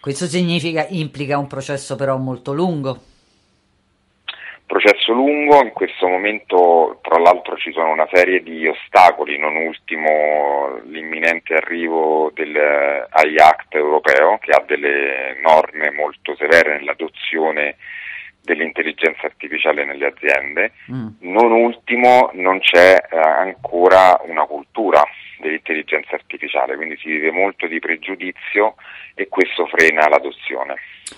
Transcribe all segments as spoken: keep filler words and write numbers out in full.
Questo significa, implica un processo però molto lungo. Processo lungo, in questo momento tra l'altro ci sono una serie di ostacoli, non ultimo l'imminente arrivo dell'A I Act europeo, che ha delle norme molto severe nell'adozione dell'intelligenza artificiale nelle aziende. Mm. Non ultimo non c'è eh, ancora una cultura dell'intelligenza artificiale, quindi si vive molto di pregiudizio e questo frena l'adozione.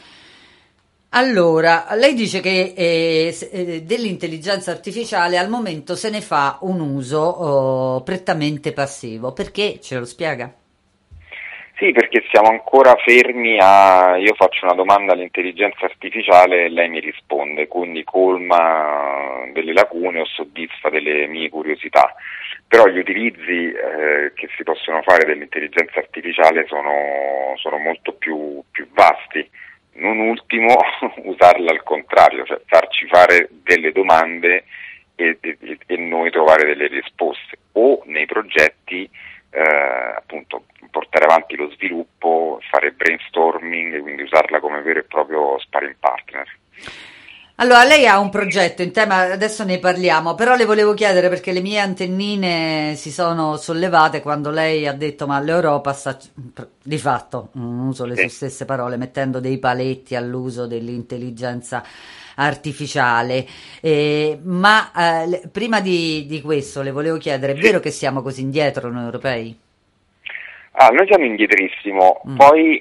Allora, lei dice che eh, dell'intelligenza artificiale al momento se ne fa un uso oh, prettamente passivo. Perché? Ce lo spiega? Sì, perché siamo ancora fermi a io faccio una domanda all'intelligenza artificiale e lei mi risponde, quindi colma delle lacune o soddisfa delle mie curiosità. Però gli utilizzi eh, che si possono fare dell'intelligenza artificiale sono, sono molto più, più vasti. Non ultimo usarla al contrario, cioè farci fare delle domande e, e, e noi trovare delle risposte, o nei progetti eh, appunto portare avanti lo sviluppo, fare brainstorming, quindi usarla come vero e proprio sparring partner. Allora, lei ha un progetto in tema, adesso ne parliamo, però le volevo chiedere perché le mie antennine si sono sollevate quando lei ha detto ma l'Europa sta, di fatto, non uso le sue stesse parole, mettendo dei paletti all'uso dell'intelligenza artificiale, eh, ma eh, prima di, di questo le volevo chiedere, è sì. vero che siamo così indietro noi europei? Ah, noi siamo indietrissimo, mm. poi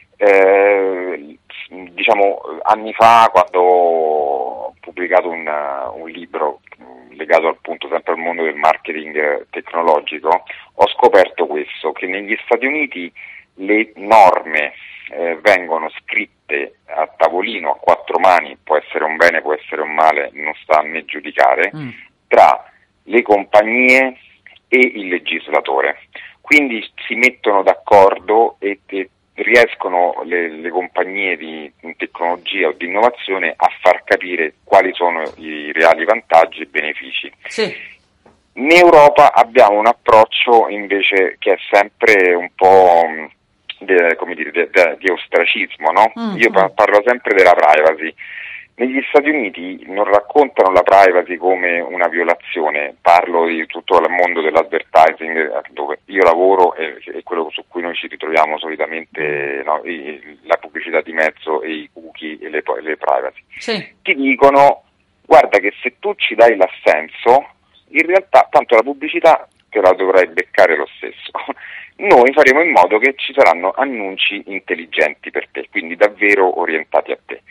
eh, diciamo anni fa quando ho pubblicato un, un libro legato appunto sempre al mondo del marketing tecnologico, ho scoperto questo, che negli Stati Uniti le norme eh, vengono scritte a tavolino, a quattro mani, può essere un bene, può essere un male, non sta a me giudicare, mm. tra le compagnie e il legislatore. Quindi si mettono d'accordo e, e riescono le, le compagnie di tecnologia o di innovazione a far capire quali sono i reali vantaggi e benefici. Sì. In Europa abbiamo un approccio invece che è sempre un po' de, come dire, de, de, di ostracismo, no? Mm-hmm. Io parlo sempre della privacy. Negli Stati Uniti non raccontano la privacy come una violazione, parlo di tutto il mondo dell'advertising dove io lavoro e, e quello su cui noi ci ritroviamo solitamente, no, i, la pubblicità di mezzo e i cookie e le, le privacy. Sì. Ti dicono, guarda che se tu ci dai l'assenso, in realtà tanto la pubblicità te la dovrai beccare lo stesso. Noi faremo in modo che ci saranno annunci intelligenti per te, quindi davvero orientati a te.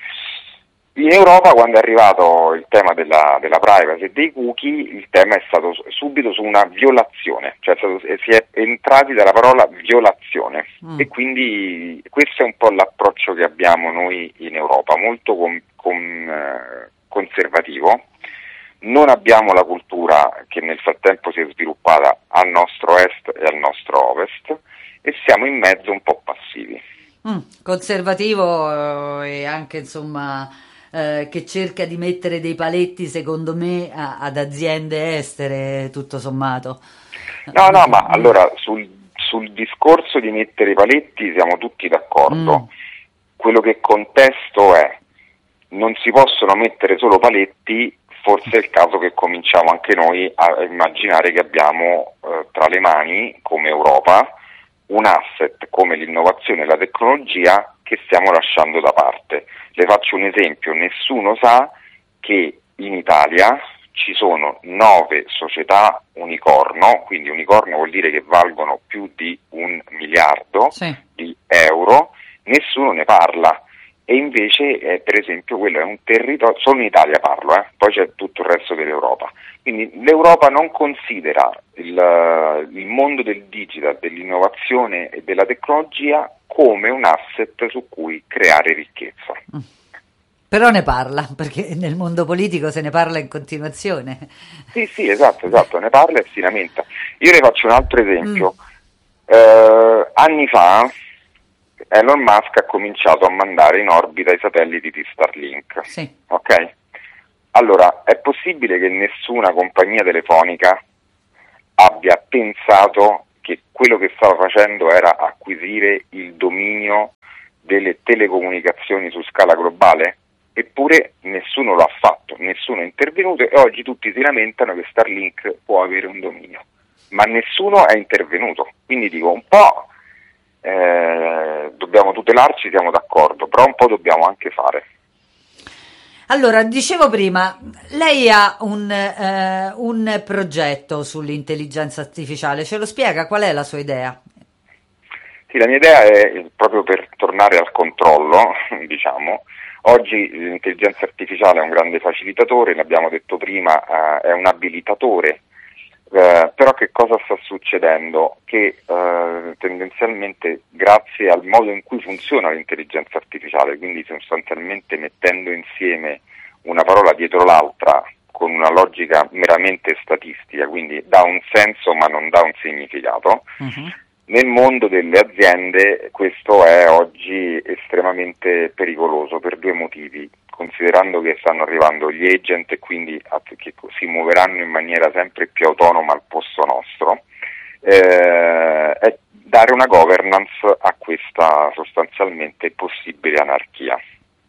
In Europa, quando è arrivato il tema della, della privacy e dei cookie, il tema è stato subito su una violazione, cioè è stato, si è entrati dalla parola violazione mm. e quindi questo è un po' l'approccio che abbiamo noi in Europa, molto con, con, eh, conservativo. Non abbiamo la cultura che nel frattempo si è sviluppata al nostro est e al nostro ovest e siamo in mezzo un po' passivi. Mm, conservativo eh, e anche insomma... Eh, che cerca di mettere dei paletti secondo me a, ad aziende estere tutto sommato. No, no, ma allora sul, sul discorso di mettere i paletti siamo tutti d'accordo. Mm. Quello che contesto è non si possono mettere solo paletti, forse è il caso che cominciamo anche noi a immaginare che abbiamo eh, tra le mani come Europa un asset come l'innovazione e la tecnologia che stiamo lasciando da parte. Le faccio un esempio, nessuno sa che in Italia ci sono nove società unicorno, quindi unicorno vuol dire che valgono più di un miliardo sì. di euro, nessuno ne parla. E invece, eh, per esempio, quello è un territorio, solo in Italia parlo, eh, poi c'è tutto il resto dell'Europa. Quindi l'Europa non considera il, il mondo del digital, dell'innovazione e della tecnologia come un asset su cui creare ricchezza. Mm. Però ne parla, perché nel mondo politico se ne parla in continuazione. Sì, sì, esatto, esatto, ne parla e si lamenta. Io ne faccio un altro esempio. Mm. Eh, anni fa Elon Musk ha cominciato a mandare in orbita i satelliti di Starlink. Sì. Ok? Allora, è possibile che nessuna compagnia telefonica abbia pensato che quello che stava facendo era acquisire il dominio delle telecomunicazioni su scala globale? Eppure nessuno lo ha fatto, nessuno è intervenuto e oggi tutti si lamentano che Starlink può avere un dominio, ma nessuno è intervenuto. Quindi dico, un po' eh, dobbiamo tutelarci, siamo d'accordo, però un po' dobbiamo anche fare. Allora, dicevo prima, lei ha un, eh, un progetto sull'intelligenza artificiale, ce lo spiega? Qual è la sua idea? Sì, la mia idea è proprio per tornare al controllo, diciamo. Oggi l'intelligenza artificiale è un grande facilitatore, l'abbiamo detto prima, eh, è un abilitatore, eh, però che cosa sta succedendo? Che eh, tendenzialmente grazie al modo in cui funziona l'intelligenza artificiale, quindi sostanzialmente mettendo insieme una parola dietro l'altra con una logica meramente statistica, quindi dà un senso ma non dà un significato, uh-huh. Nel mondo delle aziende questo è oggi estremamente pericoloso per due motivi, considerando che stanno arrivando gli agent e quindi che si muoveranno in maniera sempre più autonoma al posto nostro, eh, è dare una governance a questa sostanzialmente possibile anarchia.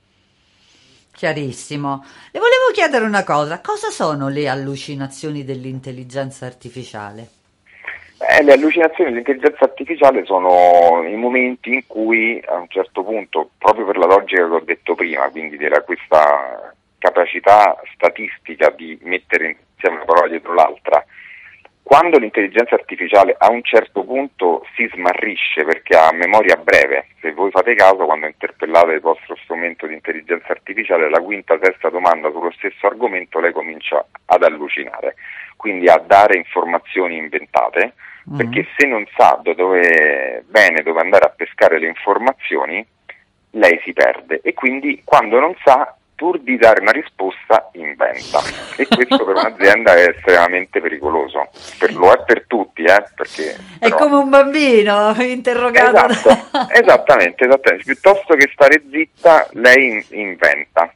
Chiarissimo. Le volevo chiedere una cosa, cosa sono le allucinazioni dell'intelligenza artificiale? Eh, le allucinazioni dell'intelligenza artificiale sono i momenti in cui a un certo punto, proprio per la logica che ho detto prima, quindi della questa capacità statistica di mettere insieme una parola dietro l'altra, quando l'intelligenza artificiale a un certo punto si smarrisce perché ha memoria breve, se voi fate caso quando interpellate il vostro strumento di intelligenza artificiale, la quinta, sesta domanda sullo stesso argomento lei comincia ad allucinare, quindi a dare informazioni inventate, mm. perché se non sa dove, bene dove andare a pescare le informazioni, lei si perde e quindi quando non sa, pur di dare una risposta, inventa. E questo per un'azienda è estremamente pericoloso. Per, lo è per tutti, eh, perché... È però... come un bambino interrogato. Esatto, da... esattamente, esattamente. Piuttosto che stare zitta, lei inventa.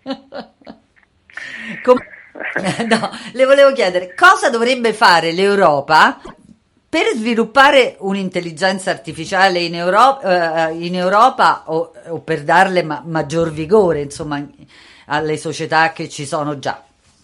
Com- no, le volevo chiedere, cosa dovrebbe fare l'Europa per sviluppare un'intelligenza artificiale in, Euro- eh, in Europa o, o per darle ma- maggior vigore, insomma, alle società che ci sono già?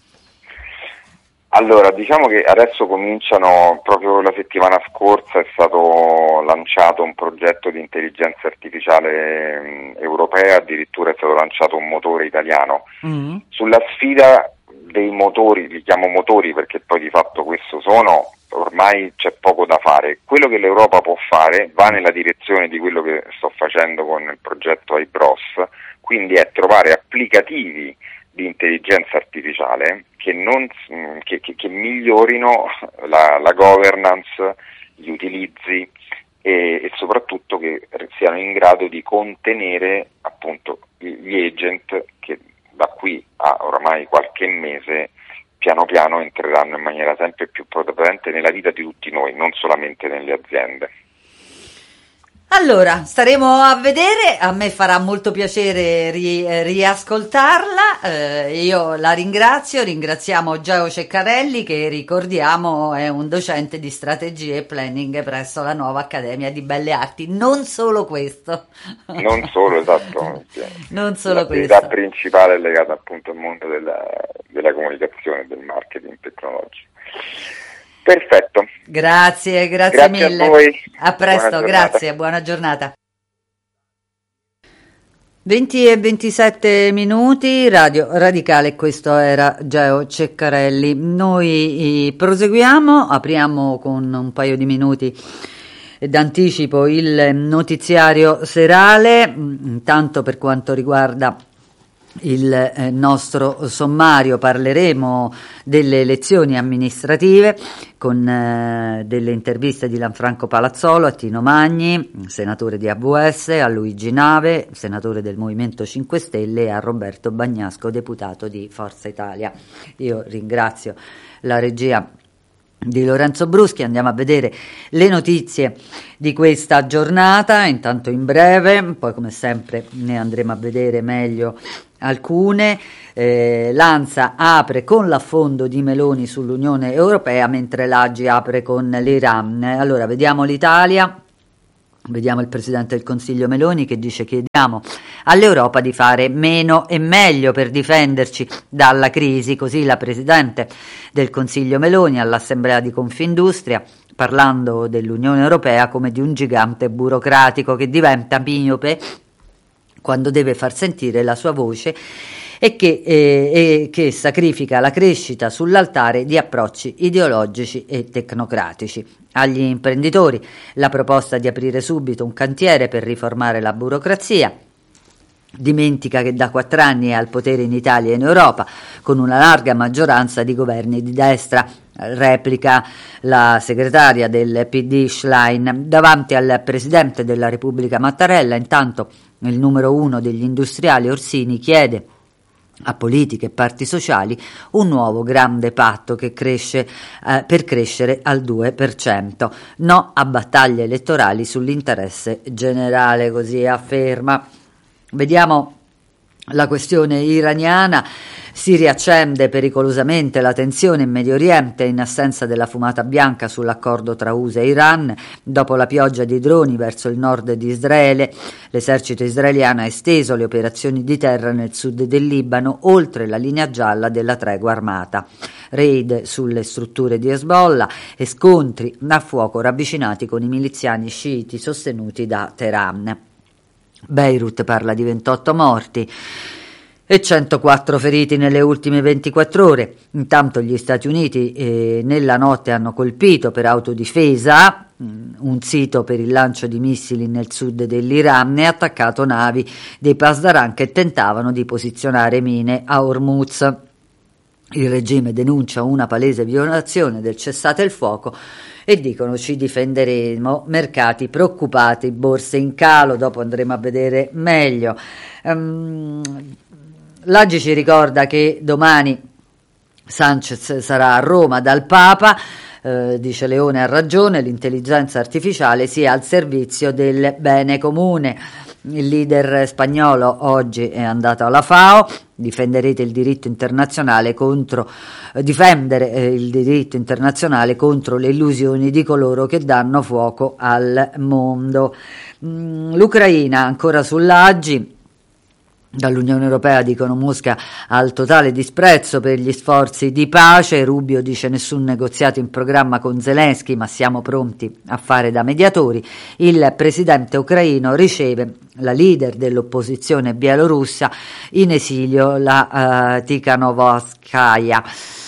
Allora, diciamo che adesso cominciano, proprio la settimana scorsa è stato lanciato un progetto di intelligenza artificiale mh, europea, addirittura è stato lanciato un motore italiano. Mm. Sulla sfida dei motori, li chiamo motori perché poi di fatto questo sono, ormai c'è poco da fare. Quello che l'Europa può fare va nella direzione di quello che sto facendo con il progetto I B R O S, quindi è trovare applicativi di intelligenza artificiale che, non, che, che, che migliorino la, la governance, gli utilizzi e, e soprattutto che siano in grado di contenere appunto gli agent che da qui a oramai qualche mese piano piano entreranno in maniera sempre più prepotente nella vita di tutti noi, non solamente nelle aziende. Allora, staremo a vedere, a me farà molto piacere ri, riascoltarla, eh, io la ringrazio, ringraziamo Geo Ceccarelli che ricordiamo è un docente di strategie e planning presso la nuova Accademia di Belle Arti, non solo questo. Non solo, esatto. Non solo L'attività questo. principale è legata appunto al mondo della, della comunicazione e del marketing tecnologico. Perfetto. Grazie, grazie, grazie mille. A voi. A presto, buona grazie, buona giornata. venti e ventisette minuti, Radio Radicale, questo era Geo Ceccarelli. Noi proseguiamo, apriamo con un paio di minuti d'anticipo il notiziario serale, intanto per quanto riguarda il eh, nostro sommario parleremo delle elezioni amministrative con eh, delle interviste di Lanfranco Palazzolo a Tino Magni, senatore di A V S, a Luigi Nave, senatore del Movimento cinque Stelle, e a Roberto Bagnasco, deputato di Forza Italia. Io ringrazio la regia di Lorenzo Bruschi. Andiamo a vedere le notizie di questa giornata, intanto in breve, poi come sempre ne andremo a vedere meglio alcune. eh, L'ANSA apre con l'affondo di Meloni sull'Unione Europea mentre l'A G I apre con l'Iran. Allora vediamo l'Italia. Vediamo il Presidente del Consiglio Meloni che dice: chiediamo all'Europa di fare meno e meglio per difenderci dalla crisi. Così la Presidente del Consiglio Meloni all'Assemblea di Confindustria, parlando dell'Unione Europea come di un gigante burocratico che diventa miope quando deve far sentire la sua voce e che, eh, e che sacrifica la crescita sull'altare di approcci ideologici e tecnocratici. Agli imprenditori la proposta di aprire subito un cantiere per riformare la burocrazia. Dimentica che da quattro anni è al potere in Italia e in Europa con una larga maggioranza di governi di destra. Replica la segretaria del P D Schlein davanti al Presidente della Repubblica Mattarella. Intanto il numero uno degli industriali Orsini chiede a politiche e parti sociali un nuovo grande patto che cresce eh, per crescere al due per cento. No a battaglie elettorali sull'interesse generale, così afferma. Vediamo la questione iraniana. Si riaccende pericolosamente la tensione in Medio Oriente in assenza della fumata bianca sull'accordo tra U S A e Iran. Dopo la pioggia di droni verso il nord di Israele, l'esercito israeliano ha esteso le operazioni di terra nel sud del Libano oltre la linea gialla della tregua armata. Raid sulle strutture di Hezbollah e scontri a fuoco ravvicinati con i miliziani sciiti sostenuti da Teheran. Beirut parla di ventotto morti e centoquattro feriti nelle ultime ventiquattro ore. Intanto gli Stati Uniti eh, nella notte hanno colpito per autodifesa mh, un sito per il lancio di missili nel sud dell'Iran e attaccato navi dei Pasdaran che tentavano di posizionare mine a Hormuz. Il regime denuncia una palese violazione del cessate il fuoco e dicono: ci difenderemo, mercati preoccupati, borse in calo, dopo andremo a vedere meglio. Um, L'A G I ci ricorda che domani Sanchez sarà a Roma dal Papa. Eh, dice Leone ha ragione, l'intelligenza artificiale sia al servizio del bene comune. Il leader spagnolo oggi è andato alla FAO. Difenderete il diritto internazionale contro eh, difendere eh, il diritto internazionale contro le illusioni di coloro che danno fuoco al mondo. Mm, L'Ucraina ancora sull'A G I. Dall'Unione Europea dicono Mosca ha il totale disprezzo per gli sforzi di pace. Rubio dice nessun negoziato in programma con Zelensky, ma siamo pronti a fare da mediatori. Il presidente ucraino riceve la leader dell'opposizione bielorussa in esilio, la uh, Tikhanovskaya.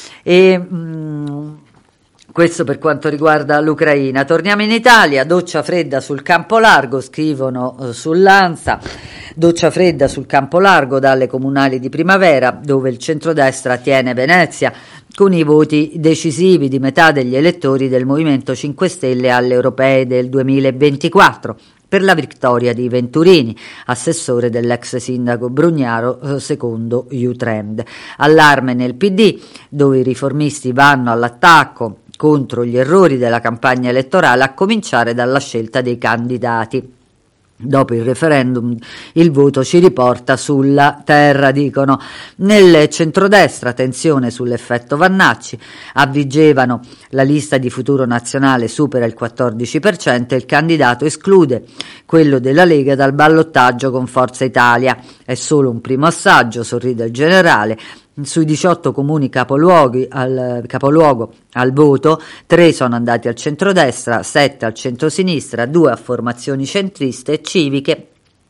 E mh, questo per quanto riguarda l'Ucraina. Torniamo in Italia. Doccia fredda sul campo largo, scrivono uh, sull'Ansa. Doccia fredda sul campo largo dalle comunali di primavera, dove il centrodestra tiene Venezia con i voti decisivi di metà degli elettori del Movimento cinque Stelle alle europee del duemilaventiquattro per la vittoria di Venturini, assessore dell'ex sindaco Brugnaro, secondo U-Trend. Allarme nel P D, dove i riformisti vanno all'attacco contro gli errori della campagna elettorale, a cominciare dalla scelta dei candidati. Dopo il referendum il voto ci riporta sulla terra, dicono. Nel centrodestra tensione sull'effetto Vannacci, a Vigevano la lista di Futuro Nazionale supera il quattordici per cento e il candidato esclude quello della Lega dal ballottaggio con Forza Italia. È solo un primo assaggio, sorride il generale. Sui diciotto comuni capoluoghi al, capoluogo al voto, tre sono andati al centrodestra, sette al centrosinistra, due a formazioni centriste e civiche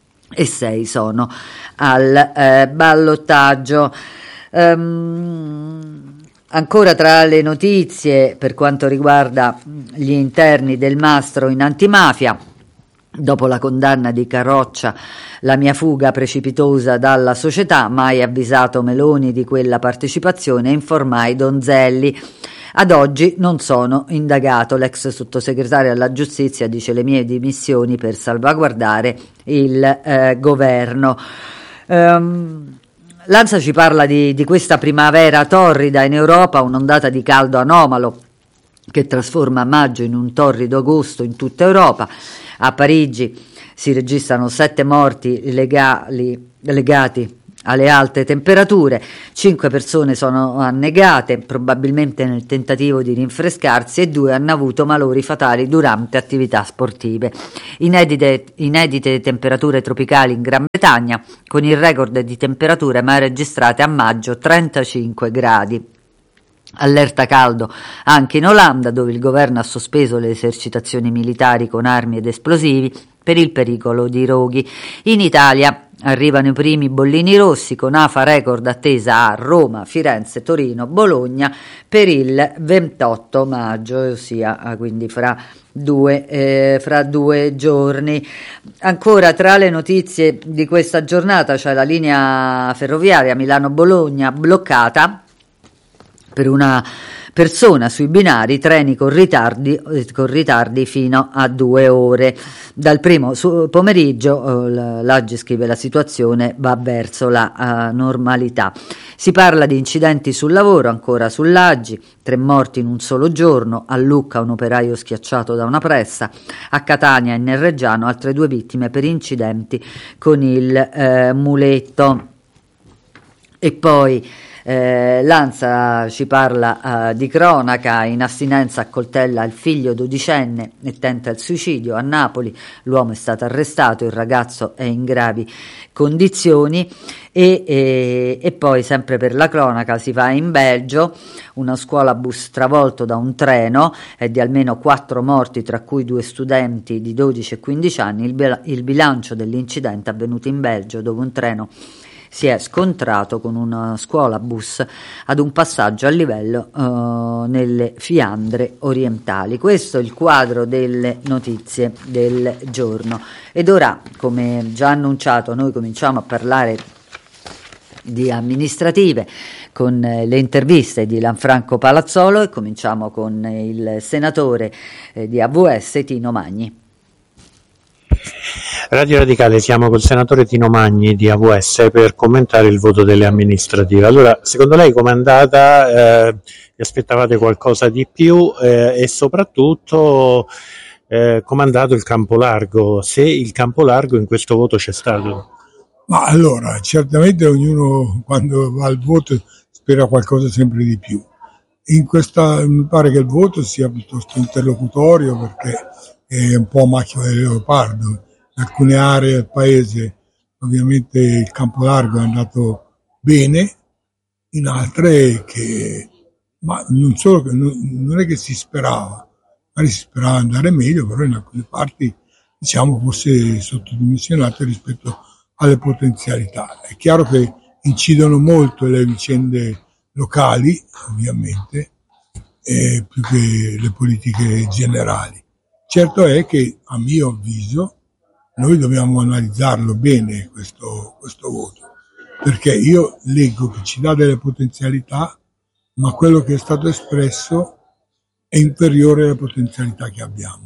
e sei sono al eh, ballottaggio. Um, ancora tra le notizie per quanto riguarda gli interni del Mastro in antimafia, dopo la condanna di Carroccia, la mia fuga precipitosa dalla società, mai avvisato Meloni di quella partecipazione e informai Donzelli. Ad oggi non sono indagato. L'ex sottosegretario alla giustizia dice le mie dimissioni per salvaguardare il eh, governo. Um, L'Ansa ci parla di, di questa primavera torrida in Europa, un'ondata di caldo anomalo che trasforma maggio in un torrido agosto in tutta Europa. A Parigi si registrano sette morti legali, legati alle alte temperature. Cinque persone sono annegate, probabilmente nel tentativo di rinfrescarsi, e due hanno avuto malori fatali durante attività sportive. Inedite, inedite temperature tropicali in Gran Bretagna, con il record di temperature mai registrate a maggio, trentacinque gradi. Allerta caldo anche in Olanda, dove il governo ha sospeso le esercitazioni militari con armi ed esplosivi per il pericolo di roghi. In Italia arrivano i primi bollini rossi, con afa record attesa a Roma, Firenze, Torino, Bologna per il ventotto maggio, ossia quindi fra due, eh, fra due giorni. Ancora tra le notizie di questa giornata c'è la linea ferroviaria Milano-Bologna bloccata per una persona sui binari, treni con ritardi, con ritardi fino a due ore. Dal primo pomeriggio, eh, l'A G I scrive, la situazione va verso la uh, normalità. Si parla di incidenti sul lavoro, ancora sull'A G I, tre morti in un solo giorno, a Lucca un operaio schiacciato da una pressa, a Catania e nel Reggiano altre due vittime per incidenti con il eh, muletto. E poi Eh, L'Ansa ci parla uh, di cronaca: in astinenza accoltella il figlio dodicenne e tenta il suicidio. A Napoli l'uomo è stato arrestato, il ragazzo è in gravi condizioni. E, e, e poi sempre per la cronaca si va in Belgio: una scuola bus travolto da un treno, è di almeno quattro morti, tra cui due studenti di dodici e quindici anni. Il, il bilancio dell'incidente avvenuto in Belgio, dove un treno si è scontrato con una scuola bus ad un passaggio a livello uh, nelle Fiandre orientali. Questo è il quadro delle notizie del giorno. Ed ora, come già annunciato, noi cominciamo a parlare di amministrative con le interviste di Lanfranco Palazzolo, e cominciamo con il senatore eh, di A V S Tino Magni. Radio Radicale, siamo col senatore Tino Magni di A V S per commentare il voto delle amministrative. Allora, secondo lei com'è andata? Eh, vi aspettavate qualcosa di più eh, e soprattutto eh, com'è andato il campo largo? Se il campo largo in questo voto c'è stato? Ma allora, certamente ognuno quando va al voto spera qualcosa sempre di più. In questa mi pare che il voto sia piuttosto interlocutorio, perché è un po' macchia del leopardo. In alcune aree del paese ovviamente il campo largo è andato bene, in altre che, ma non solo che non, non è che si sperava, magari si sperava andare meglio, però in alcune parti diciamo forse sottodimensionate rispetto alle potenzialità. È chiaro che incidono molto le vicende locali, ovviamente, eh, più che le politiche generali. Certo è che, a mio avviso, noi dobbiamo analizzarlo bene questo, questo voto, perché io leggo che ci dà delle potenzialità, ma quello che è stato espresso è inferiore alle potenzialità che abbiamo.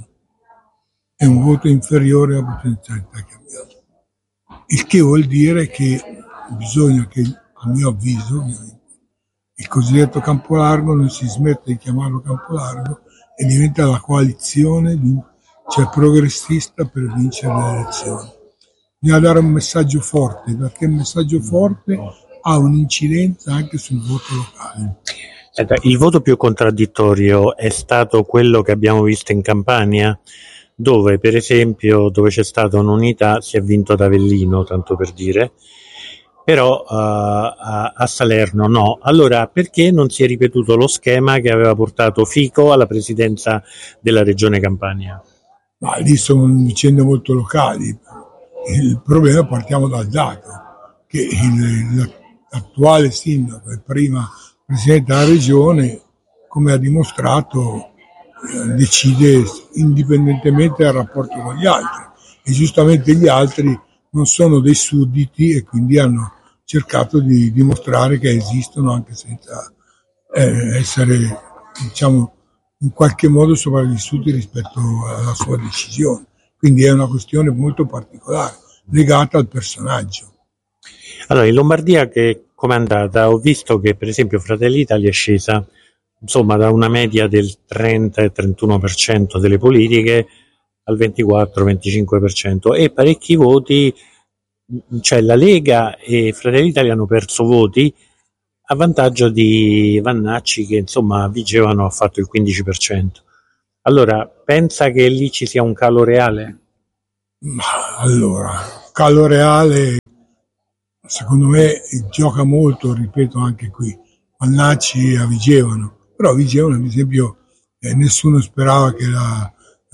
È un voto inferiore alle potenzialità che abbiamo. Il che vuol dire che bisogna che, a mio avviso, ovviamente, il cosiddetto campo largo non si smette di chiamarlo campo largo e diventa la coalizione di cioè progressista per vincere le elezioni. Bisogna dare un messaggio forte, perché il messaggio forte ha un'incidenza anche sul voto locale. Senta, il voto più contraddittorio è stato quello che abbiamo visto in Campania, dove per esempio dove c'è stata un'unità si è vinto ad Avellino, tanto per dire, però uh, a, a Salerno no. Allora perché non si è ripetuto lo schema che aveva portato Fico alla presidenza della regione Campania? Ma lì sono vicende molto locali. Il problema, partiamo dal dato, che il, l'attuale sindaco e prima presidente della regione, come ha dimostrato, eh, decide indipendentemente dal rapporto con gli altri, e giustamente gli altri non sono dei sudditi e quindi hanno cercato di dimostrare che esistono anche senza eh, essere, diciamo, in qualche modo sopravvissuti rispetto alla sua decisione. Quindi è una questione molto particolare, legata al personaggio. Allora, in Lombardia che com'è andata? Ho visto che per esempio Fratelli d'Italia è scesa, insomma, da una media del trenta e trentuno per cento delle politiche al ventiquattro venticinque per cento, e parecchi voti cioè la Lega e Fratelli d'Italia hanno perso voti a vantaggio di Vannacci, che insomma vincevano, ha fatto il quindici per cento. Allora, pensa che lì ci sia un calo reale? Ma allora, calo reale secondo me gioca molto, ripeto anche qui, Vannacci a Vigevano, però a Vigevano ad esempio eh, nessuno sperava che la,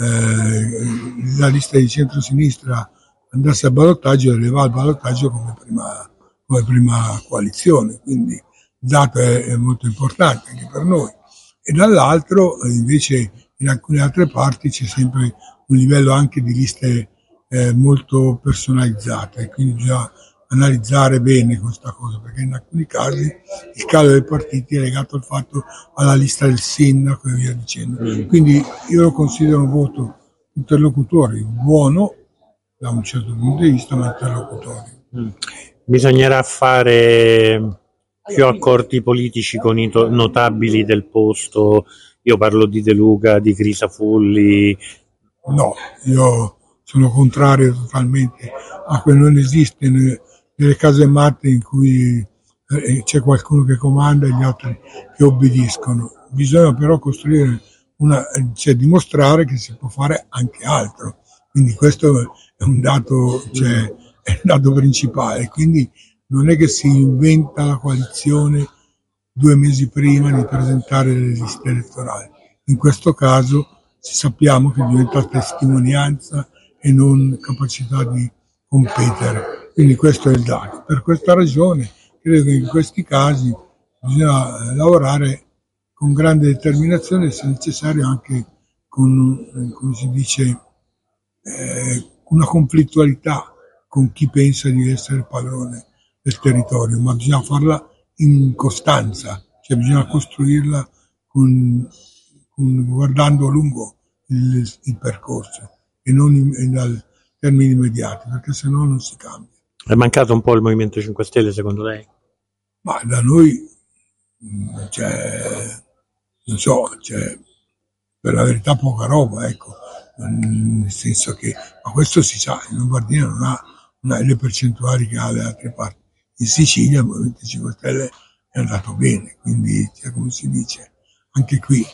eh, la lista di centrosinistra andasse al ballottaggio e leva al ballottaggio come prima, come prima coalizione, quindi il dato è, è molto importante anche per noi. E dall'altro invece in alcune altre parti c'è sempre un livello anche di liste eh, molto personalizzate, quindi bisogna analizzare bene questa cosa, perché in alcuni casi il calo dei partiti è legato al fatto alla lista del sindaco e via dicendo. Mm. Quindi io lo considero un voto interlocutorio buono da un certo punto di vista, ma interlocutorio. Mm. Bisognerà fare più accordi politici con i to- notabili del posto. Io parlo di De Luca, di Crisafulli. No, io sono contrario totalmente a quello. Non esiste nelle casematte in cui c'è qualcuno che comanda e gli altri che obbediscono. Bisogna però costruire una, cioè dimostrare che si può fare anche altro. Quindi questo è un dato, cioè, è un dato principale. Quindi non è che si inventa la coalizione due mesi prima di presentare le liste elettorali. In questo caso sappiamo che diventa testimonianza e non capacità di competere. Quindi questo è il dato. Per questa ragione credo che in questi casi bisogna lavorare con grande determinazione e se necessario anche con, come si dice, eh, una conflittualità con chi pensa di essere padrone del territorio, ma bisogna farla in costanza, cioè bisogna costruirla con, con, guardando a lungo il, il percorso e non in, in termini immediati, perché sennò non si cambia. È mancato un po' il Movimento cinque Stelle secondo lei? Ma da noi c'è, non so, c'è per la verità poca roba, ecco, nel senso che, ma questo si sa, in Lombardia non ha, non ha le percentuali che ha le altre parti. In Sicilia il Movimento cinque Stelle è andato bene, quindi cioè, come si dice, anche qui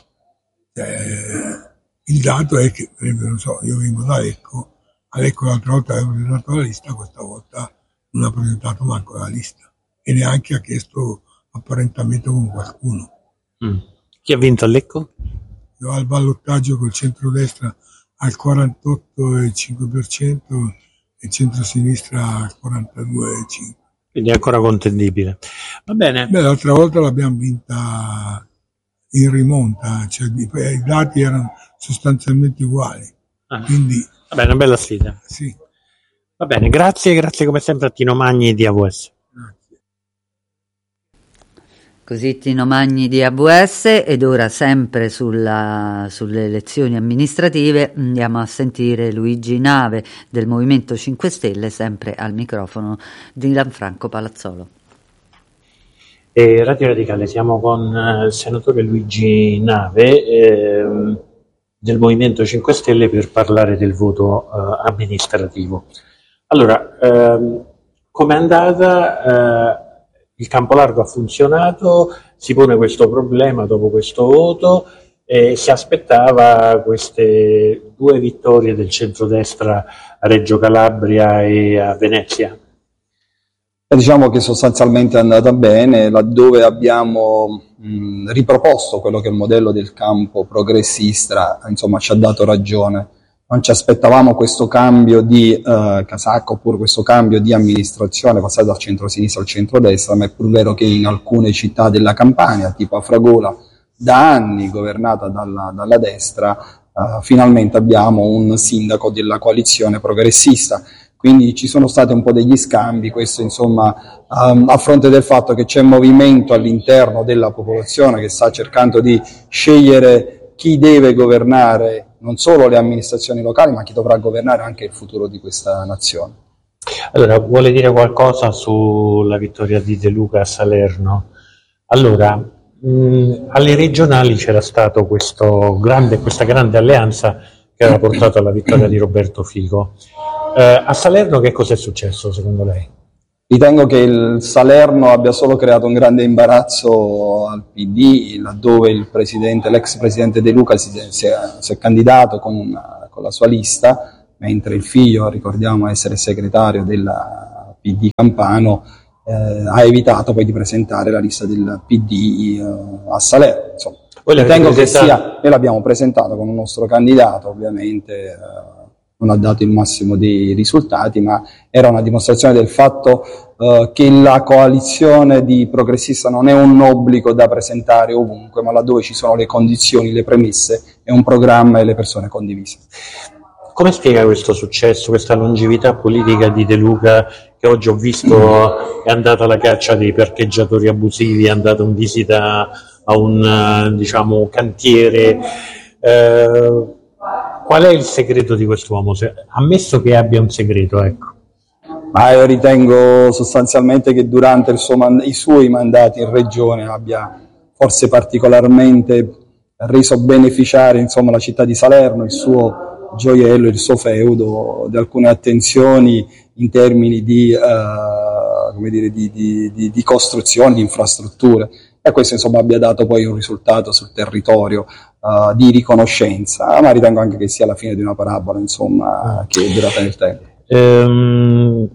cioè, il dato è che, non so, io vengo da Lecco, a Lecco l'altra volta aveva presentato la lista, questa volta non ha presentato manco la lista e neanche ha chiesto apparentamento con qualcuno. Mm. Chi ha vinto a Lecco? Io al ballottaggio col centrodestra al quarantotto virgola cinque per cento e il centrosinistra al quarantadue virgola cinque per cento. Quindi è ancora contendibile. Va bene. Beh, l'altra volta l'abbiamo vinta in rimonta, cioè i dati erano sostanzialmente uguali. Ah. Quindi, va bene, una bella sfida. Sì. Va bene, grazie, grazie come sempre a Tino Magni di A V S. Grazie. Così Tino Magni di A V S, ed ora sempre sulla, sulle elezioni amministrative andiamo a sentire Luigi Nave del Movimento cinque Stelle, sempre al microfono di Lanfranco Palazzolo. E Radio Radicale, siamo con eh, il senatore Luigi Nave eh, del Movimento cinque Stelle per parlare del voto eh, amministrativo. Allora, ehm, com'è andata? Eh, Il campo largo ha funzionato, si pone questo problema dopo questo voto e si aspettava queste due vittorie del centrodestra a Reggio Calabria e a Venezia. E diciamo che sostanzialmente è andata bene, laddove abbiamo mh, riproposto quello che è il modello del campo progressista, insomma ci ha dato ragione. Non ci aspettavamo questo cambio di eh, casacca oppure questo cambio di amministrazione passata dal centro-sinistra al centro-destra, ma è pur vero che in alcune città della Campania, tipo Afragola, da anni governata dalla, dalla destra, eh, finalmente abbiamo un sindaco della coalizione progressista. Quindi ci sono stati un po' degli scambi, questo insomma um, a fronte del fatto che c'è movimento all'interno della popolazione che sta cercando di scegliere chi deve governare non solo le amministrazioni locali, ma chi dovrà governare anche il futuro di questa nazione. Allora, vuole dire qualcosa sulla vittoria di De Luca a Salerno? Allora, mh, alle regionali c'era stato questo grande, questa grande alleanza che aveva portato alla vittoria di Roberto Fico. Eh, a Salerno che cosa è successo secondo lei? Ritengo che il Salerno abbia solo creato un grande imbarazzo al P D, laddove il presidente, l'ex presidente De Luca si, si, è, si è candidato con, una, con la sua lista, mentre il figlio, ricordiamo essere segretario del P D campano, eh, ha evitato poi di presentare la lista del P D eh, a Salerno. Insomma, ritengo che sia, noi l'abbiamo presentato con un nostro candidato, ovviamente eh, non ha dato il massimo dei risultati, ma era una dimostrazione del fatto uh, che la coalizione di progressista non è un obbligo da presentare ovunque, ma laddove ci sono le condizioni, le premesse, è un programma e le persone condivise. Come spiega questo successo, questa longevità politica di De Luca, che oggi ho visto è andato alla caccia dei parcheggiatori abusivi, è andato in visita a un, diciamo, cantiere, eh, qual è il segreto di quest'uomo? Ammesso che abbia un segreto, ecco. Ma io ritengo sostanzialmente che durante il suo mand- i suoi mandati in regione abbia forse particolarmente reso beneficiare, insomma, la città di Salerno, il suo gioiello, il suo feudo, di alcune attenzioni in termini di, uh, come dire, di, di, di, di costruzioni, di infrastrutture. E questo, insomma, abbia dato poi un risultato sul territorio uh, di riconoscenza, ma ritengo anche che sia la fine di una parabola, insomma, che è durata nel tempo. Ehm,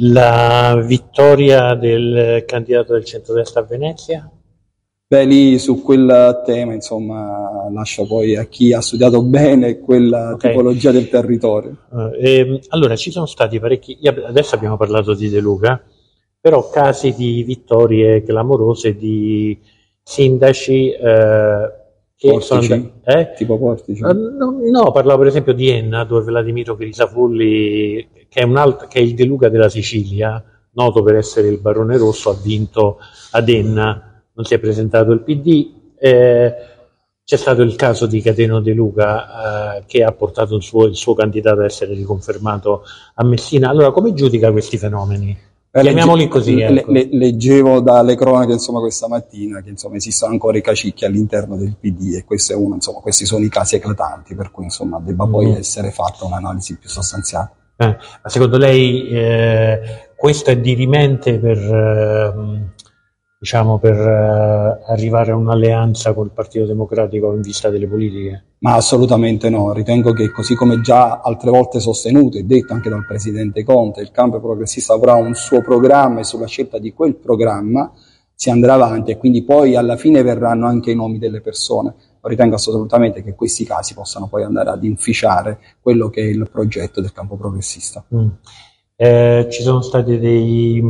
la vittoria del candidato del centrodestra a Venezia? Beh, lì su quel tema, insomma, lascio poi a chi ha studiato bene quella okay. tipologia del territorio. Uh, ehm, allora, ci sono stati parecchi, adesso abbiamo parlato di De Luca, però casi di vittorie clamorose di sindaci eh, che Portici, sono eh? tipo Portici. Uh, no, no, parlavo per esempio di Enna, dove Vladimiro Crisafulli, che è, un alt- che è il De Luca della Sicilia, noto per essere il Barone Rosso, ha vinto ad Enna, non si è presentato il P D. Eh, c'è stato il caso di Cateno De Luca eh, che ha portato il suo, il suo candidato a essere riconfermato a Messina. Allora, come giudica questi fenomeni? Chiamiamoli così. Le, ecco. le, leggevo dalle cronache, insomma, questa mattina che, insomma, esistono ancora i cacicchi all'interno del P D e questo è uno, insomma, questi sono i casi eclatanti, per cui, insomma, debba mm. poi essere fatta un'analisi più sostanziale. Eh, ma secondo lei eh, questo è dirimente per, eh, diciamo, per eh, arrivare a un'alleanza col Partito Democratico in vista delle politiche? Ma assolutamente no, ritengo che, così come già altre volte sostenuto e detto anche dal Presidente Conte, il campo progressista avrà un suo programma e sulla scelta di quel programma si andrà avanti e quindi poi alla fine verranno anche i nomi delle persone. Ritengo assolutamente che questi casi possano poi andare ad inficiare quello che è il progetto del campo progressista. Mm. Eh, ci sono stati dei,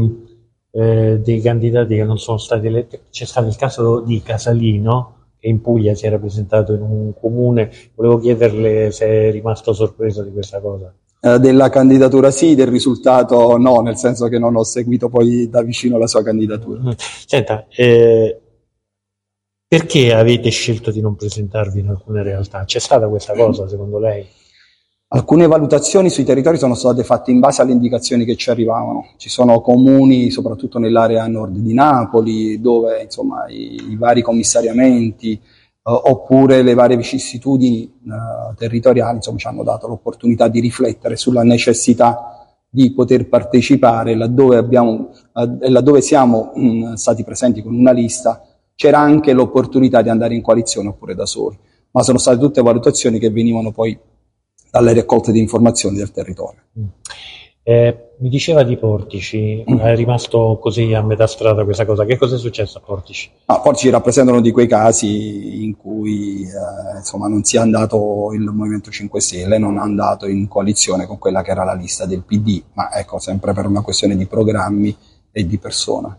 eh, dei candidati che non sono stati eletti, c'è stato il caso di Casalino, che in Puglia si era presentato in un comune, volevo chiederle se è rimasto sorpreso di questa cosa. Eh, della candidatura sì, del risultato no, nel senso che non ho seguito poi da vicino la sua candidatura. Mm. Senta, eh, perché avete scelto di non presentarvi in alcune realtà? C'è stata questa cosa, secondo lei? Alcune valutazioni sui territori sono state fatte in base alle indicazioni che ci arrivavano. Ci sono comuni, soprattutto nell'area nord di Napoli, dove, insomma, i, i vari commissariamenti eh, oppure le varie vicissitudini eh, territoriali, insomma, ci hanno dato l'opportunità di riflettere sulla necessità di poter partecipare laddove, abbiamo, eh, laddove siamo mh, stati presenti con una lista. C'era anche l'opportunità di andare in coalizione oppure da soli, ma sono state tutte valutazioni che venivano poi dalle raccolte di informazioni del territorio. Eh, mi diceva di Portici, mm. è rimasto così a metà strada questa cosa, che cosa è successo a Portici? Ah, Portici rappresentano uno di quei casi in cui eh, insomma, non sia andato il Movimento cinque Stelle, non è andato in coalizione con quella che era la lista del P D, ma ecco, sempre per una questione di programmi e di persona.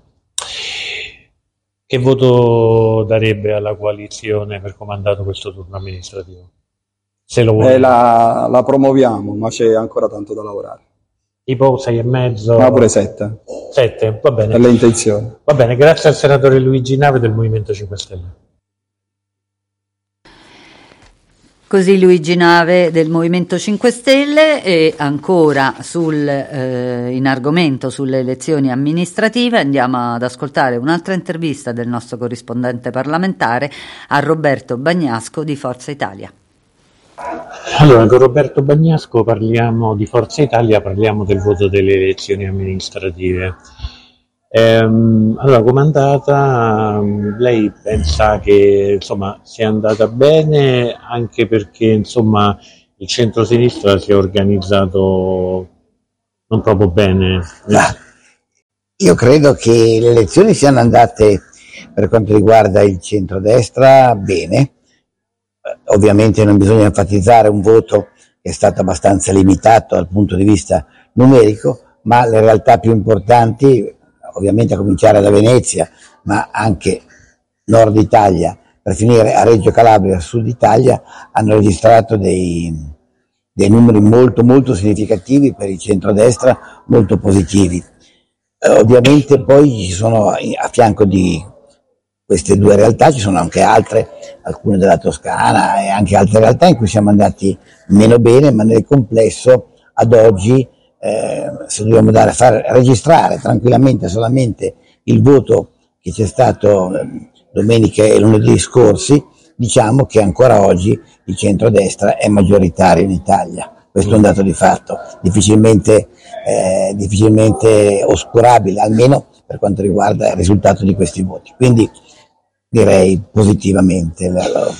Che voto darebbe alla coalizione per come è andato questo turno amministrativo? Se lo vuole. Eh, la, la promuoviamo, ma c'è ancora tanto da lavorare. Tipo sei e mezzo? Ma pure sette. Sette, va bene. Per le intenzioni. Va bene, grazie al senatore Luigi Nave del Movimento cinque Stelle. Così Luigi Nave del Movimento cinque Stelle. E ancora sul, eh, in argomento sulle elezioni amministrative andiamo ad ascoltare un'altra intervista del nostro corrispondente parlamentare a Roberto Bagnasco di Forza Italia. Allora, con Roberto Bagnasco parliamo di Forza Italia, parliamo del voto delle elezioni amministrative. Ehm, allora, com'è andata? Lei pensa che insomma sia andata bene, anche perché insomma il centro-sinistra si è organizzato non proprio bene? Ma io credo che le elezioni siano andate, per quanto riguarda il centrodestra, bene. Ovviamente non bisogna enfatizzare un voto che è stato abbastanza limitato dal punto di vista numerico, ma le realtà più importanti, ovviamente a cominciare da Venezia, ma anche Nord Italia, per finire a Reggio Calabria, Sud Italia, hanno registrato dei, dei numeri molto molto significativi per il centrodestra, molto positivi. Eh, ovviamente poi ci sono a fianco di queste due realtà ci sono anche altre, alcune della Toscana e anche altre realtà in cui siamo andati meno bene, ma nel complesso ad oggi eh, se dobbiamo dare, far registrare tranquillamente solamente il voto che c'è stato eh, domenica e lunedì scorsi, diciamo che ancora oggi il centrodestra è maggioritario in Italia. Questo è un dato di fatto, difficilmente, eh, difficilmente oscurabile, almeno per quanto riguarda il risultato di questi voti. Quindi direi positivamente.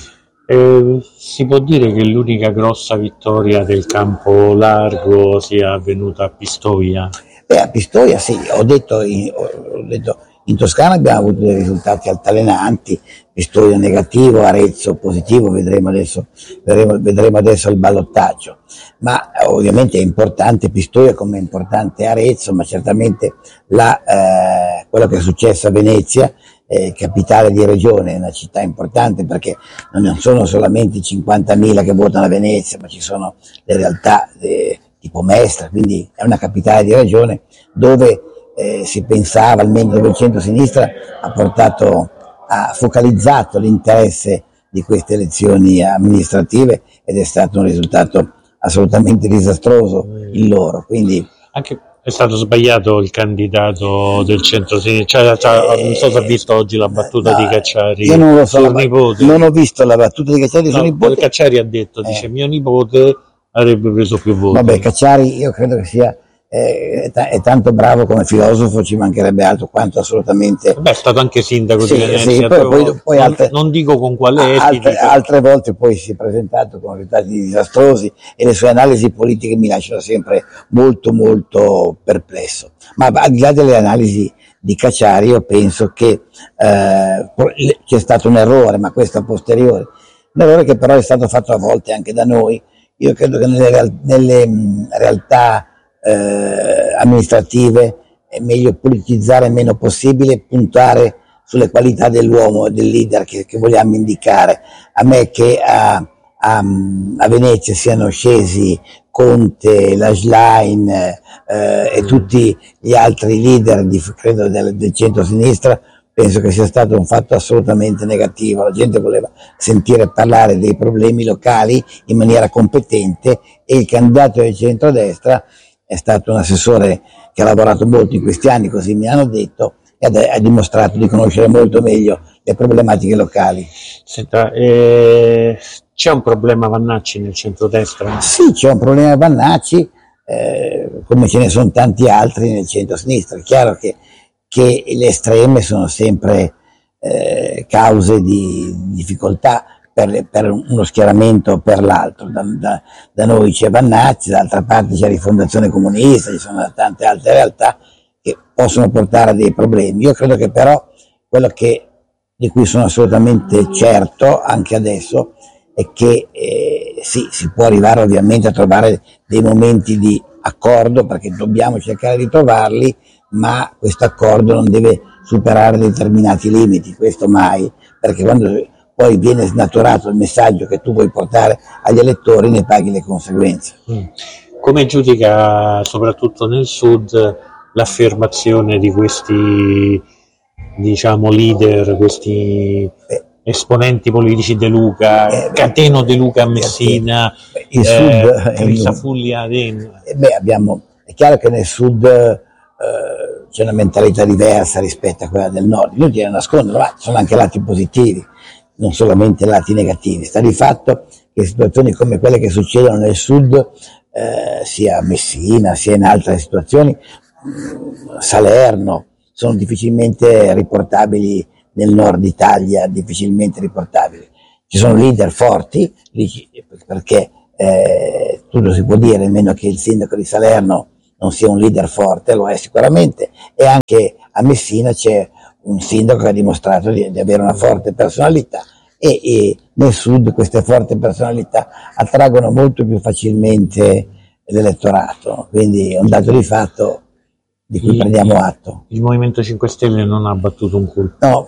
Eh, si può dire che l'unica grossa vittoria del campo largo sia avvenuta a Pistoia? Beh, a Pistoia sì, ho detto, in, ho detto in Toscana abbiamo avuto dei risultati altalenanti, Pistoia negativo, Arezzo positivo, vedremo adesso, vedremo, vedremo adesso il ballottaggio, ma ovviamente è importante Pistoia come è importante Arezzo, ma certamente la, eh, quello che è successo a Venezia, eh, capitale di regione, è una città importante perché non sono solamente i cinquantamila che votano a Venezia, ma ci sono le realtà eh, tipo Mestre, quindi è una capitale di regione dove eh, si pensava, almeno dove il centro-sinistra ha portato, ha focalizzato l'interesse di queste elezioni amministrative ed è stato un risultato assolutamente disastroso il loro, quindi anche è stato sbagliato il candidato del centro-sinistra, cioè, non so se ha visto oggi la battuta no, di Cacciari io non lo so, sul nipote. Non ho visto la battuta di Cacciari no, sul nipote. Cacciari ha detto, eh. dice mio nipote avrebbe preso più voti. Vabbè, Cacciari io credo che sia eh, è, t- è tanto bravo come filosofo, ci mancherebbe altro, quanto assolutamente. Beh, è stato anche sindaco sì, di Venezia, sì, poi, poi, poi non, altre, non dico con quale altre, etica. altre volte poi si è presentato con risultati disastrosi e le sue analisi politiche mi lasciano sempre molto molto perplesso, ma al di là delle analisi di Cacciari io penso che eh, c'è stato un errore, ma questo a posteriori, un errore che però è stato fatto a volte anche da noi. Io credo che nelle, real- nelle mh, realtà eh, amministrative è meglio politizzare il meno possibile, puntare sulle qualità dell'uomo, del leader che, che vogliamo indicare. A me che a, a, a Venezia siano scesi Conte, la Schlein eh, e tutti gli altri leader di, credo del, del centro-sinistra, penso che sia stato un fatto assolutamente negativo. La gente voleva sentire parlare dei problemi locali in maniera competente e il candidato del centrodestra è stato un assessore che ha lavorato molto in questi anni, così mi hanno detto, e ha dimostrato di conoscere molto meglio le problematiche locali. Senta, eh, c'è un problema Vannacci nel centrodestra? Sì, c'è un problema Vannacci, eh, come ce ne sono tanti altri nel centro-sinistra. È chiaro che che le estreme sono sempre eh, cause di difficoltà per, per uno schieramento o per l'altro. Da, da, da noi c'è Vannacci, dall'altra parte c'è Rifondazione Comunista, ci sono tante altre realtà che possono portare a dei problemi. Io credo che però quello che, di cui sono assolutamente certo anche adesso è che eh, sì, si può arrivare ovviamente a trovare dei momenti di accordo, perché dobbiamo cercare di trovarli, ma questo accordo non deve superare determinati limiti, questo mai, perché quando poi viene snaturato il messaggio che tu vuoi portare agli elettori ne paghi le conseguenze. Mm. Come giudica soprattutto nel sud l'affermazione di questi, diciamo, leader, questi Beh, esponenti politici, De Luca, eh, Cateno De Luca a Messina, beh, il sud, eh, Crisafulli a Aden? Eh, beh, abbiamo, è chiaro che nel sud eh, c'è una mentalità diversa rispetto a quella del nord, inutile nasconderlo, ma ci sono anche lati positivi. non solamente lati negativi. Sta di fatto che situazioni come quelle che succedono nel sud, eh, sia a Messina, sia in altre situazioni, Salerno, sono difficilmente riportabili nel nord Italia, difficilmente riportabili. Ci sono leader forti, perché eh, tutto si può dire, meno che il sindaco di Salerno non sia un leader forte, lo è sicuramente, e anche a Messina c'è un sindaco che ha dimostrato di, di avere una forte personalità, e, e nel sud queste forti personalità attraggono molto più facilmente l'elettorato, quindi è un dato di fatto di cui il, prendiamo atto. Il Movimento cinque Stelle non ha battuto un colpo? No,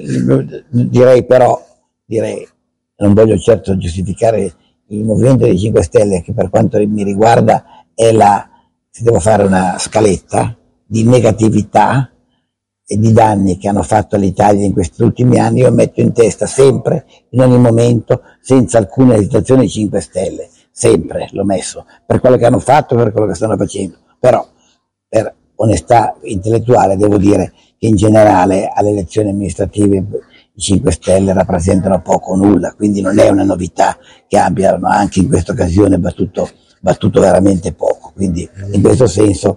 direi però, direi, non voglio certo giustificare il Movimento dei cinque Stelle, che per quanto mi riguarda è la, se devo fare una scaletta di negatività e di danni che hanno fatto all'Italia in questi ultimi anni, io metto in testa sempre, in ogni momento, senza alcuna esitazione, i cinque Stelle, sempre l'ho messo, per quello che hanno fatto, per quello che stanno facendo, però per onestà intellettuale devo dire che in generale alle elezioni amministrative i cinque Stelle rappresentano poco o nulla, quindi non è una novità che abbiano anche in questa occasione battuto, battuto veramente poco, quindi in questo senso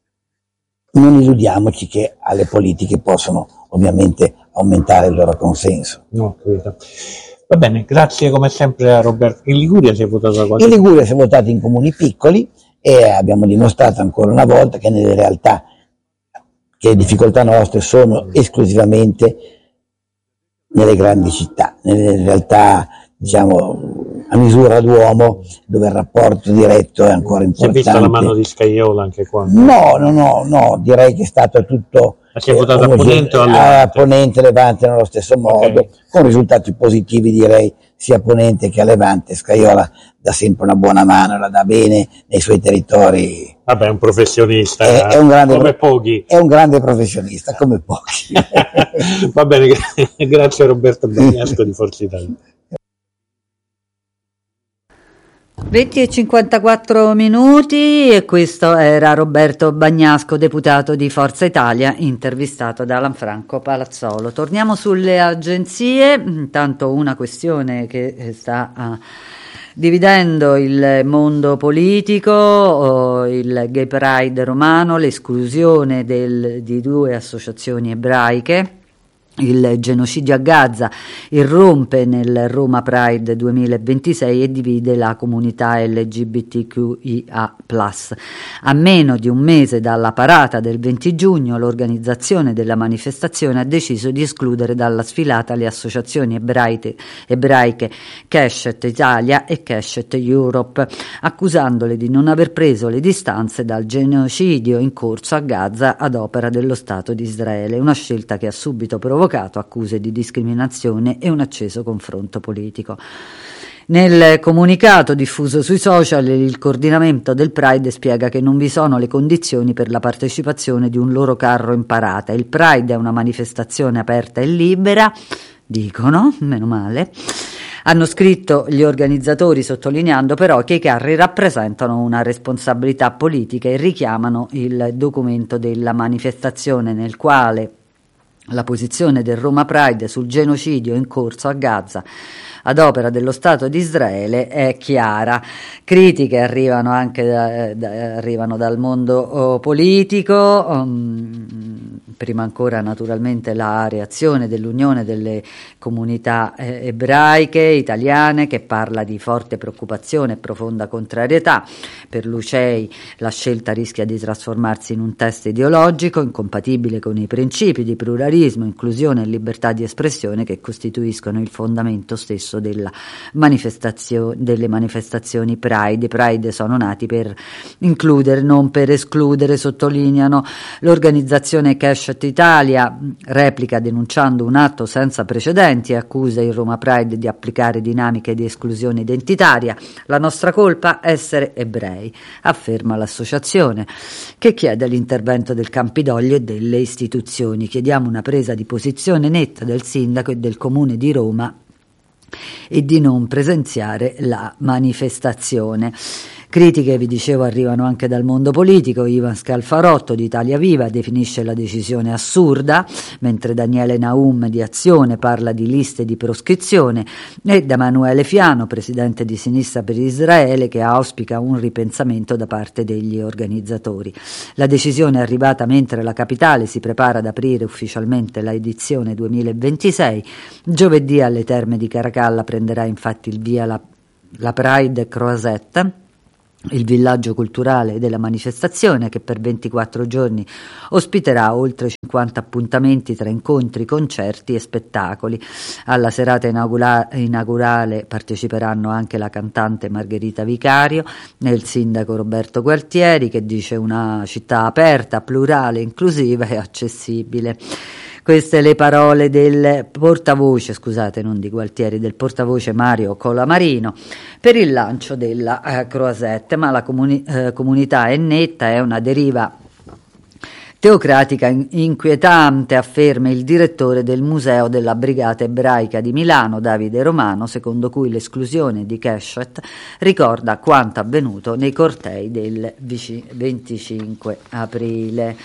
non illudiamoci che alle politiche possono ovviamente aumentare il loro consenso. No, credo. Va bene, grazie come sempre a Roberto. In Liguria si è votato da qualche... In Liguria si è votato in comuni piccoli e abbiamo dimostrato ancora una volta che nelle realtà, che le difficoltà nostre sono esclusivamente nelle grandi città, nelle realtà diciamo a misura d'uomo, dove il rapporto diretto è ancora importante. Si è vista la mano di Scaiola anche qua? No, no, no, no, direi che è stato tutto... Ma si è votato a Ponente o a Levante? A Ponente e Levante nello stesso modo, okay, con risultati positivi direi, sia a Ponente che a Levante. Scaiola dà sempre una buona mano, la dà bene nei suoi territori. Vabbè, è un professionista, è, è un grande, come pochi. È un grande professionista, come pochi. Va bene, grazie a Roberto Bagnasco di Forza Italia. venti e cinquantaquattro minuti, e questo era Roberto Bagnasco, deputato di Forza Italia, intervistato da Lanfranco Palazzolo. Torniamo sulle agenzie, intanto una questione che sta uh, dividendo il mondo politico, oh, il Gay Pride romano, l'esclusione del, di due associazioni ebraiche. Il genocidio a Gaza irrompe nel Roma Pride duemilaventisei e divide la comunità L G B T Q I A plus. A meno di un mese dalla parata del venti giugno, l'organizzazione della manifestazione ha deciso di escludere dalla sfilata le associazioni ebraiche, ebraiche Keshet Italia e Keshet Europe, accusandole di non aver preso le distanze dal genocidio in corso a Gaza ad opera dello Stato di Israele, una scelta che ha subito provocato accuse di discriminazione e un acceso confronto politico. Nel comunicato diffuso sui social, il coordinamento del Pride spiega che non vi sono le condizioni per la partecipazione di un loro carro in parata. Il Pride è una manifestazione aperta e libera, dicono, meno male. Hanno scritto gli organizzatori, sottolineando però che i carri rappresentano una responsabilità politica e richiamano il documento della manifestazione nel quale la posizione del Roma Pride sul genocidio in corso a Gaza ad opera dello Stato di Israele è chiara. Critiche arrivano anche da, da, arrivano dal mondo oh, politico, um, prima ancora naturalmente la reazione dell'Unione delle Comunità eh, Ebraiche Italiane, che parla di forte preoccupazione e profonda contrarietà. Per l'U C E I la scelta rischia di trasformarsi in un test ideologico incompatibile con i principi di pluralismo, inclusione e libertà di espressione che costituiscono il fondamento stesso della manifestazio- delle manifestazioni Pride. I Pride sono nati per includere, non per escludere, sottolineano. L'organizzazione Keshet Italia replica denunciando un atto senza precedenti e accusa il Roma Pride di applicare dinamiche di esclusione identitaria. La nostra colpa essere ebrei, afferma l'associazione, che chiede l'intervento del Campidoglio e delle istituzioni. Chiediamo una presa di posizione netta del sindaco e del comune di Roma e di non presenziare la manifestazione. Critiche, vi dicevo, arrivano anche dal mondo politico. Ivan Scalfarotto di Italia Viva definisce la decisione assurda, mentre Daniele Naum di Azione parla di liste di proscrizione, e da Emanuele Fiano, presidente di Sinistra per Israele, che auspica un ripensamento da parte degli organizzatori. La decisione è arrivata mentre la capitale si prepara ad aprire ufficialmente la edizione duemilaventisei. Giovedì alle Terme di Caracalla prenderà infatti il via la, la Pride Croisette, il villaggio culturale della manifestazione, che per ventiquattro giorni ospiterà oltre cinquanta appuntamenti tra incontri, concerti e spettacoli. Alla serata inaugura- inaugurale parteciperanno anche la cantante Margherita Vicario e il sindaco Roberto Gualtieri, che dice una città aperta, plurale, inclusiva e accessibile. Queste le parole del portavoce, scusate, non di Gualtieri, del portavoce Mario Colamarino per il lancio della eh, Croisette, ma la comuni- eh, comunità è netta, è una deriva teocratica inquietante, afferma il direttore del Museo della Brigata Ebraica di Milano, Davide Romano, secondo cui l'esclusione di Keshet ricorda quanto avvenuto nei cortei del venticinque aprile.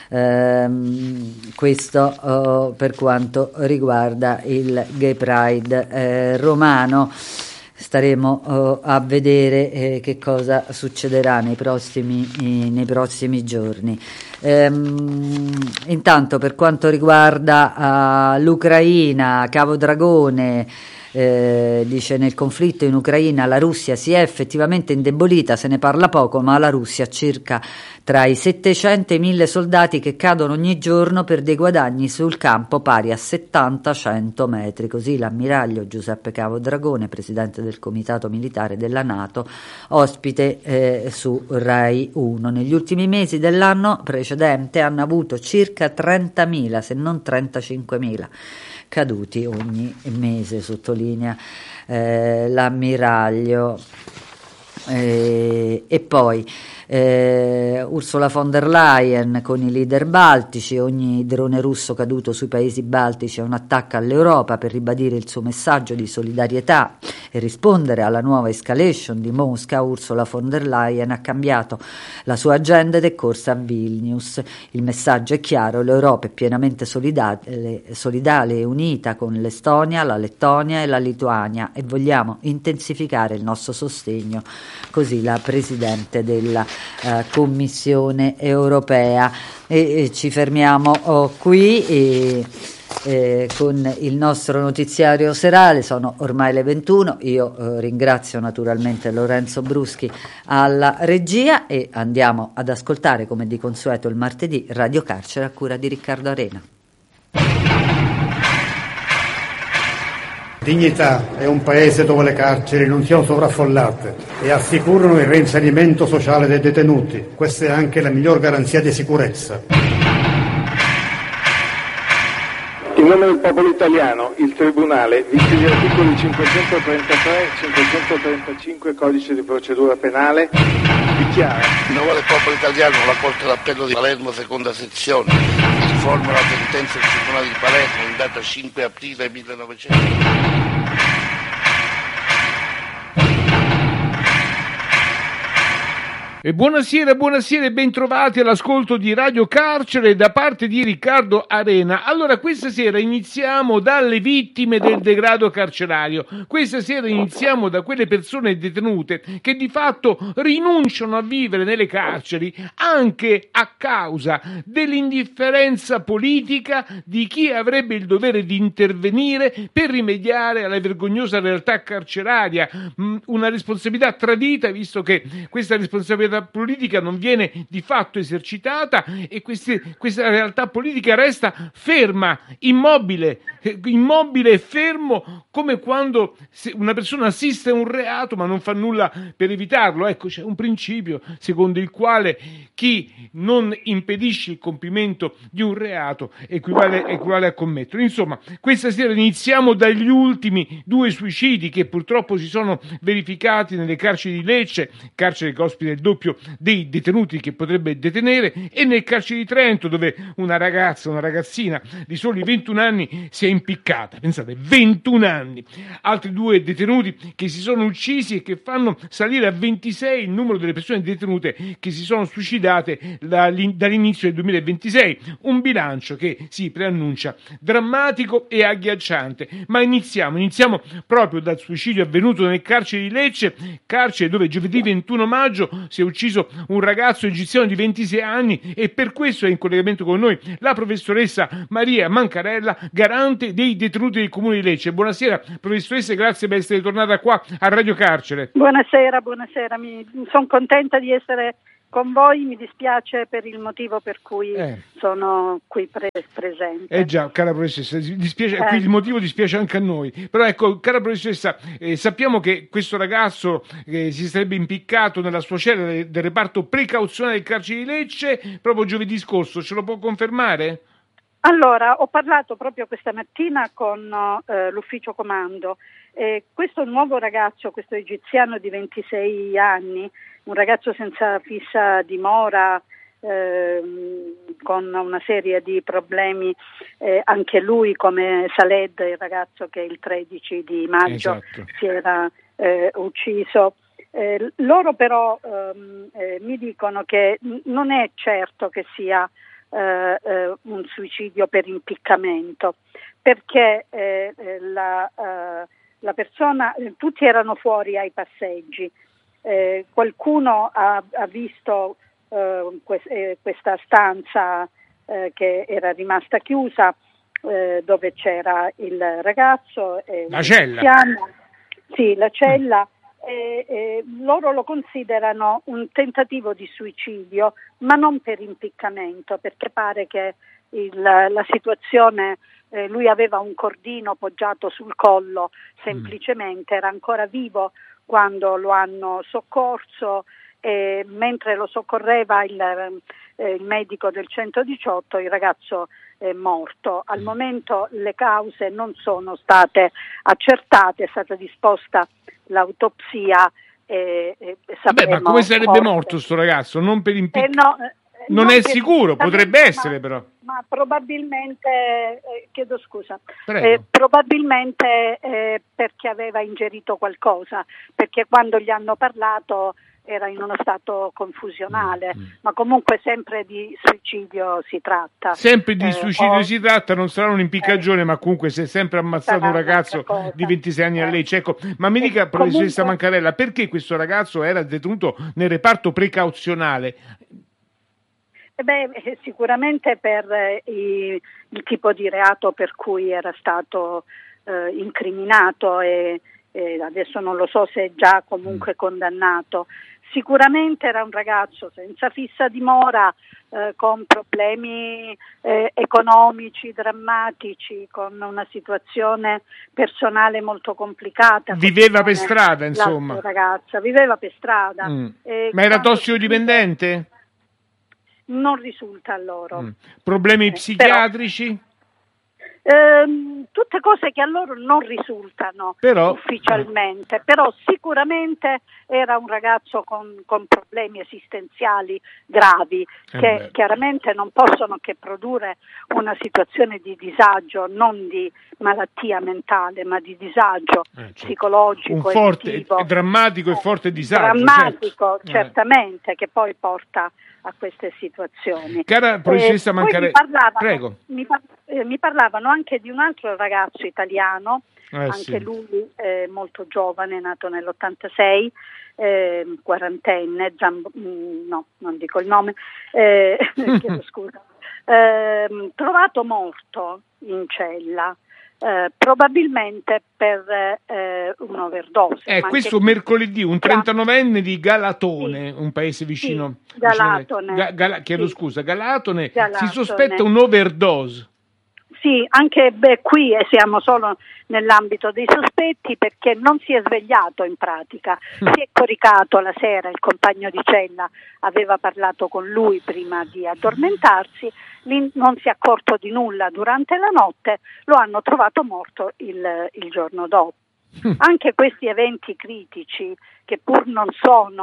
Um, questo uh, per quanto riguarda il Gay Pride eh, romano. Staremo uh, a vedere eh, che cosa succederà nei prossimi, eh, nei prossimi giorni. Um, intanto, per quanto riguarda uh, l'Ucraina, Cavo Dragone Eh, dice: nel conflitto in Ucraina la Russia si è effettivamente indebolita, se ne parla poco, ma la Russia ha circa tra i settecento e i mille soldati che cadono ogni giorno per dei guadagni sul campo pari a settanta cento metri. Così l'ammiraglio Giuseppe Cavo Dragone, presidente del comitato militare della NATO, ospite eh, su Rai uno. Negli ultimi mesi dell'anno precedente hanno avuto circa trentamila, se non trentacinquemila caduti ogni mese, sottolinea eh, l'ammiraglio. Eh, e poi eh, Ursula von der Leyen con i leader baltici: ogni drone russo caduto sui paesi baltici è un attacco all'Europa. Per ribadire il suo messaggio di solidarietà e rispondere alla nuova escalation di Mosca, Ursula von der Leyen ha cambiato la sua agenda ed è corsa a Vilnius. Il messaggio è chiaro: l'Europa è pienamente solidale, solidale e unita con l'Estonia, la Lettonia e la Lituania, e vogliamo intensificare il nostro sostegno. Così la Presidente della eh, Commissione europea. E, e ci fermiamo oh, qui e, eh, con il nostro notiziario serale. Sono ormai le ventuno. Io eh, ringrazio naturalmente Lorenzo Bruschi alla regia e andiamo ad ascoltare, come di consueto il martedì, Radio Carcere a cura di Riccardo Arena. Dignità è un paese dove le carceri non siano sovraffollate e assicurano il reinserimento sociale dei detenuti. Questa è anche la miglior garanzia di sicurezza. In nome del popolo italiano, il Tribunale, visti gli articoli cinquecentotrentatré e cinquecentotrentacinque Codice di procedura penale, dichiara: in nome del popolo italiano, la Corte d'Appello di Palermo, seconda sezione, riforma la sentenza del Tribunale di Palermo in data cinque aprile millenovecento. E buonasera, buonasera e bentrovati all'ascolto di Radio Carcere da parte di Riccardo Arena. Allora, questa sera iniziamo dalle vittime del degrado carcerario. Questa sera iniziamo da quelle persone detenute che di fatto rinunciano a vivere nelle carceri anche a causa dell'indifferenza politica di chi avrebbe il dovere di intervenire per rimediare alla vergognosa realtà carceraria. Una responsabilità tradita, visto che questa responsabilità politica non viene di fatto esercitata e questi, questa realtà politica resta ferma, immobile, immobile e fermo, come quando una persona assiste a un reato ma non fa nulla per evitarlo. Ecco, c'è un principio secondo il quale chi non impedisce il compimento di un reato equivale, equivale a commetterlo. Insomma, questa sera iniziamo dagli ultimi due suicidi che purtroppo si sono verificati nelle carceri di Lecce, carcere che ospita il doppio doppio dei detenuti che potrebbe detenere, e nel carcere di Trento, dove una ragazza, una ragazzina di soli ventuno anni si è impiccata. Pensate, ventuno anni. Altri due detenuti che si sono uccisi e che fanno salire a ventisei il numero delle persone detenute che si sono suicidate dall'inizio del duemilaventisei. Un bilancio che si preannuncia drammatico e agghiacciante. Ma iniziamo, iniziamo proprio dal suicidio avvenuto nel carcere di Lecce, carcere dove giovedì ventuno maggio si è ucciso un ragazzo egiziano di ventisei anni, e per questo è in collegamento con noi la professoressa Maria Mancarella, garante dei detenuti del comune di Lecce. Buonasera professoressa, grazie per essere tornata qua a Radio Carcere. Buonasera, buonasera, mi sono contenta di essere con voi, mi dispiace per il motivo per cui eh. sono qui pre- presente. Eh già, cara professoressa, dispiace, eh. qui il motivo dispiace anche a noi. Però ecco, cara professoressa, eh, sappiamo che questo ragazzo eh, si sarebbe impiccato nella sua cella del, del reparto precauzionale del carcere di Lecce proprio giovedì scorso, ce lo può confermare? Allora, ho parlato proprio questa mattina con eh, l'ufficio comando. Eh, questo nuovo ragazzo, questo egiziano di ventisei anni, un ragazzo senza fissa dimora, eh, con una serie di problemi, eh, anche lui come Saled, il ragazzo che il tredici di maggio esatto. si era eh, ucciso. Eh, loro però ehm, eh, mi dicono che n- non è certo che sia eh, eh, un suicidio per impiccamento, perché eh, eh, la, eh, la persona, eh, tutti erano fuori ai passeggi. Eh, qualcuno ha, ha visto eh, que- eh, questa stanza eh, che era rimasta chiusa, eh, dove c'era il ragazzo e la cella. Sì, la cella. E, e loro lo considerano un tentativo di suicidio, ma non per impiccamento, perché pare che il, la situazione, eh, lui aveva un cordino poggiato sul collo, semplicemente era ancora vivo quando lo hanno soccorso, e mentre lo soccorreva il, eh, il medico del centodiciotto, il ragazzo è morto. Al momento le cause non sono state accertate, è stata disposta l'autopsia e, e Vabbè, ma come sarebbe forse morto sto ragazzo? Non per impiccamento? Eh no, eh, non, non è sicuro, potrebbe essere ma, però. Ma probabilmente, eh, chiedo scusa, eh, probabilmente eh, perché aveva ingerito qualcosa, perché quando gli hanno parlato era in uno stato confusionale, mm. ma comunque sempre di suicidio si tratta. Sempre di eh, suicidio o... si tratta, non sarà un'impiccagione, eh, ma comunque si è sempre ammazzato un ragazzo di ventisei anni eh. a Lecce. Ecco, ma mi dica, professoressa comunque... Mancarella, perché questo ragazzo era detenuto nel reparto precauzionale? Eh beh, sicuramente per eh, i, il tipo di reato per cui era stato eh, incriminato e, e adesso non lo so se è già comunque condannato. Sicuramente era un ragazzo senza fissa dimora, eh, con problemi eh, economici drammatici, con una situazione personale molto complicata. Viveva per strada, insomma. La ragazza viveva per strada. Mm. E Ma era tossicodipendente? Non risulta a loro. Mm. Problemi eh, psichiatrici? Però, ehm, tutte cose che a loro non risultano però, ufficialmente, però sicuramente era un ragazzo con, con problemi esistenziali gravi eh che beh. chiaramente non possono che produrre una situazione di disagio, non di malattia mentale, ma di disagio eh, certo. psicologico, un forte, drammatico e forte disagio. Drammatico, certo. certamente, eh. che poi porta a queste situazioni. Cara professoressa eh, Mancarella, prego. Mi, par- eh, mi parlavano anche di un altro ragazzo italiano, eh, anche sì. lui eh, molto giovane, nato nell'ottantasei, eh, quarantenne, Zambo- no, non dico il nome, eh, chiedo scusa, eh, trovato morto in cella. Eh, probabilmente per eh, un'overdose. Eh, questo anche... mercoledì un trentanovenne di Galatone, sì. un paese vicino. Sì, Galatone. Ga- Gala- chiedo sì. scusa, Galatone, Galatone, si sospetta un'overdose. Sì, anche beh, qui eh, siamo solo nell'ambito dei sospetti, perché non si è svegliato in pratica, mm. si è coricato la sera, il compagno di cella aveva parlato con lui prima di addormentarsi, non si è accorto di nulla durante la notte, lo hanno trovato morto il, il giorno dopo. Mm. Anche questi eventi critici, che pur non sono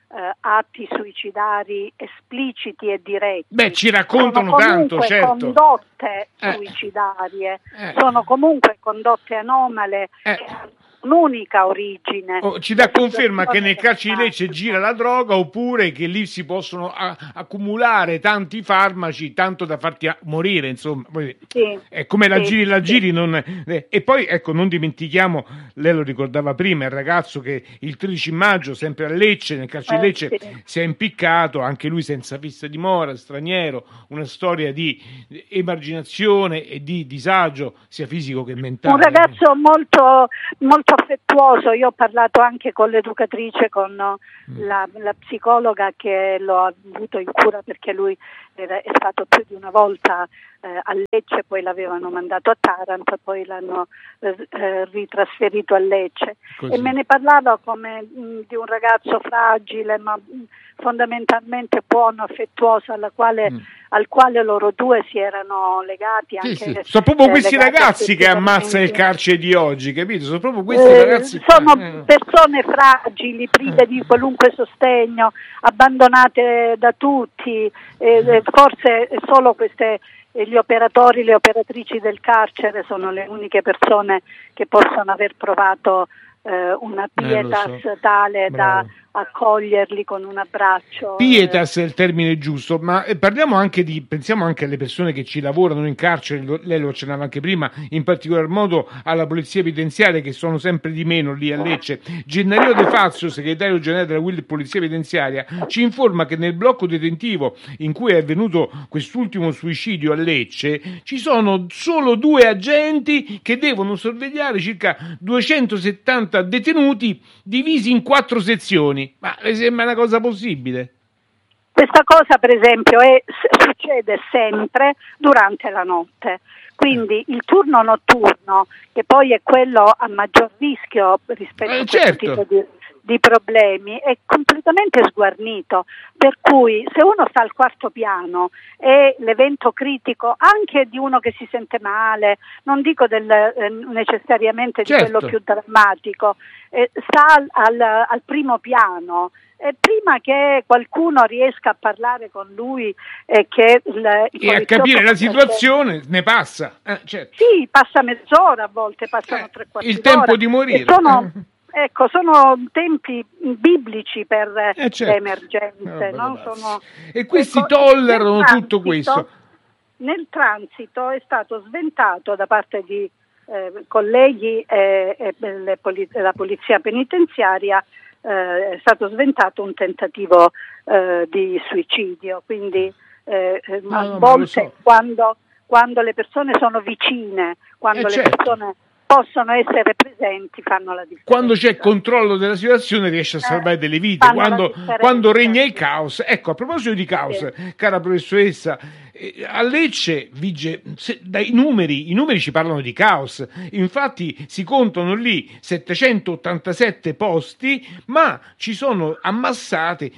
eh, atti suicidari espliciti e diretti. Beh, ci raccontano sono tanto, certo. condotte Eh. suicidarie, Eh. sono comunque condotte anomale. Eh. Un'unica origine. Oh, ci dà conferma che nel carcere di Lecce gira la droga, oppure che lì si possono a- accumulare tanti farmaci tanto da farti a- morire, insomma. Sì, È come la sì, giri la sì. giri non... eh, e poi ecco, non dimentichiamo, lei lo ricordava prima, il ragazzo che il tredici maggio sempre a Lecce, nel carcere di Eh, Lecce, sì. si è impiccato, anche lui senza fissa dimora, straniero, una storia di emarginazione e di disagio sia fisico che mentale. Un ragazzo molto, molto affettuoso. Io ho parlato anche con l'educatrice, con Mm. la, la psicologa che lo ha avuto in cura, perché lui era, è stato più di una volta eh, a Lecce, poi l'avevano mandato a Taranto, poi l'hanno eh, eh, ritrasferito a Lecce. Così. E me ne parlava come mh, di un ragazzo fragile, ma mh, fondamentalmente buono, affettuoso, alla quale, Mm. al quale loro due si erano legati. Sì, anche sì. Sono proprio eh, questi legati ragazzi che ammazza il affettivamente. carcere di oggi, capito? Sono proprio questi Eh, ragazzi. sono eh. persone fragili, prive di qualunque sostegno, abbandonate da tutti, eh, eh, forse solo queste eh, gli operatori, le operatrici del carcere sono le uniche persone che possono aver provato eh, una Eh, lo pietas so. tale Bravo. da accoglierli con un abbraccio. Pietas è il termine giusto, ma eh, parliamo anche di, pensiamo anche alle persone che ci lavorano in carcere, lo- lei lo accennava anche prima, in particolar modo alla polizia penitenziaria, che sono sempre di meno lì a Lecce. Gennaro De Fazio, segretario generale della U I L Polizia Penitenziaria, ci informa che nel blocco detentivo in cui è avvenuto quest'ultimo suicidio a Lecce ci sono solo due agenti che devono sorvegliare circa duecentosettanta detenuti divisi in quattro sezioni. Ma le sembra una cosa possibile? Questa cosa, per esempio, è, s- succede sempre durante la notte. Quindi il turno notturno, che poi è quello a maggior rischio rispetto Eh, a questo certo. tipo di, di problemi, è completamente sguarnito. Per cui se uno sta al quarto piano e l'evento critico, anche di uno che si sente male, non dico del, eh, necessariamente di Certo. quello più drammatico, eh, sta al, al, al primo piano. E prima che qualcuno riesca a parlare con lui e che il, il E a poliziotto capire la possa- situazione ne passa. Eh, certo. Sì, passa mezz'ora, a volte passano Eh, tre quarti il tempo d'ora. di morire. E sono, ecco, sono tempi biblici per Eh, certo. le emergenze. Vabbè, no? vabbè. Sono- E questi ecco, tollerano nel tutto transito- questo. Nel transito è stato sventato da parte di eh, colleghi e, e le poli- la polizia penitenziaria, eh, è stato sventato un tentativo eh, di suicidio, quindi eh, eh, No, a no, ma lo volte so. quando, quando le persone sono vicine, quando Eh, le certo. persone possono essere presenti, fanno la differenza. Quando c'è controllo della situazione riesce a salvare delle vite, fanno la quando, differenza. quando regna il caos. Ecco, a proposito di caos, cara professoressa, eh, a Lecce vige, se- dai numeri, i numeri ci parlano di caos, infatti si contano lì settecentottantasette posti, ma ci sono ammassate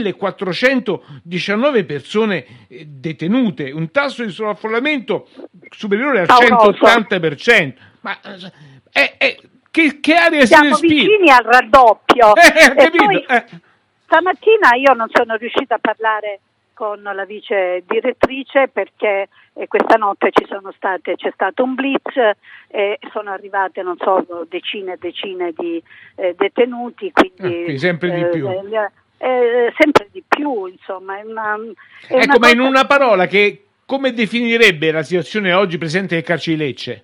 millequattrocentodiciannove persone eh, detenute, un tasso di sovraffollamento superiore al Pauroso. centottanta per cento. Ma eh, è, è- che, che aria si Siamo respira? vicini al raddoppio. Eh, ho E capito, poi, eh. stamattina io non sono riuscita a parlare con la vice direttrice perché eh, questa notte ci sono state, c'è stato un blitz e sono arrivate, non so, decine e decine di eh, detenuti, quindi, Ah, quindi sempre di eh, più. eh, eh, sempre di più, insomma. È una, è Ecco, una ma in cosa- una parola, che come definirebbe la situazione oggi presente nel carcere di Lecce?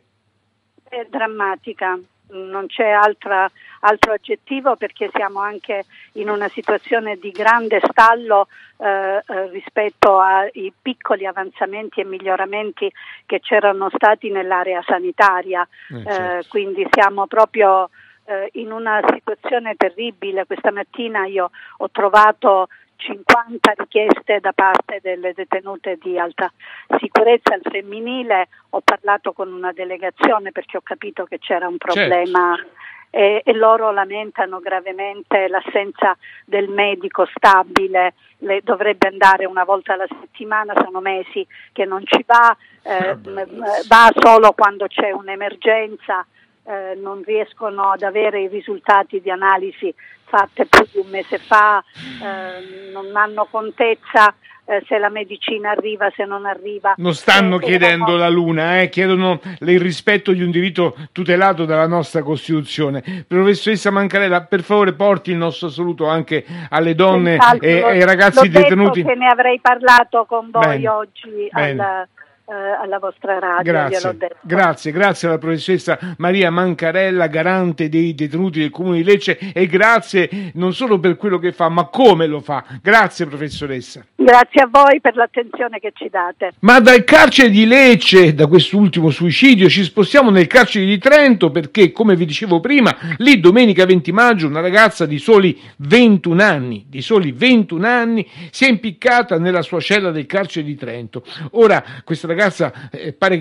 È drammatica, non c'è altra, altro aggettivo, perché siamo anche in una situazione di grande stallo eh, eh, rispetto ai piccoli avanzamenti e miglioramenti che c'erano stati nell'area sanitaria, Eh, eh, certo. quindi siamo proprio eh, in una situazione terribile. Questa mattina io ho trovato cinquanta richieste da parte delle detenute di alta sicurezza al femminile, ho parlato con una delegazione perché ho capito che c'era un problema e, e loro lamentano gravemente l'assenza del medico stabile, le, dovrebbe andare una volta alla settimana, sono mesi che non ci va, eh, Vabbè. m- va solo quando c'è un'emergenza. eh, non riescono ad avere i risultati di analisi fatte più di un mese fa, eh, non hanno contezza eh, se la medicina arriva, se non arriva. Non stanno eh, chiedendo erano... la luna, eh, chiedono il rispetto di un diritto tutelato dalla nostra Costituzione. Professoressa Mancarella, per favore porti il nostro saluto anche alle donne e, e ai ragazzi l'ho detenuti. Detto che ne avrei parlato con voi Bene. oggi Bene. al, eh, alla vostra radio. Grazie, grazie, grazie alla professoressa Maria Mancarella, garante dei detenuti del Comune di Lecce, e grazie non solo per quello che fa, ma come lo fa. Grazie professoressa. Grazie a voi per l'attenzione che ci date. Ma dal carcere di Lecce, da quest'ultimo suicidio, ci spostiamo nel carcere di Trento, perché, come vi dicevo prima, lì domenica venti maggio una ragazza di soli ventuno anni, di soli ventuno anni, si è impiccata nella sua cella del carcere di Trento. Ora, questa ragazza eh, pare